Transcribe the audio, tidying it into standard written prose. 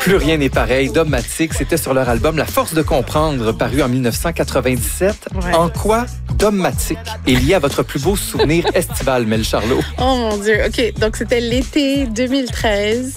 Plus rien n'est pareil, Dogmatique, c'était sur leur album La Force de comprendre, paru en 1997. Ouais. En quoi Dogmatique est lié à votre plus beau souvenir estival, Mel Charlot? Oh mon Dieu. OK, donc c'était l'été 2013.